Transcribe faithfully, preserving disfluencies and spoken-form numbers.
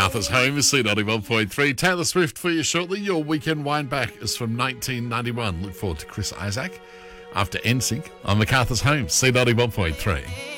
Macarthur's Home is C ninety-one point three. Taylor Swift for you shortly. Your weekend wind back is from nineteen ninety-one. Look forward to Chris Isaac after N Sync on Macarthur's Home, C ninety-one point three.